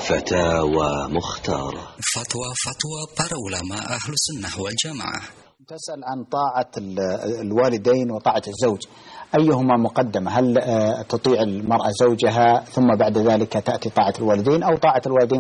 فتاوى مختارة. فتوى para ulama أهل السنة والجماعة. تسأل عن طاعة الوالدين وطاعة الزوج، أيهما مقدمة؟ هل تطيع المرأة زوجها ثم بعد ذلك تأتي طاعة الوالدين، أو طاعة الوالدين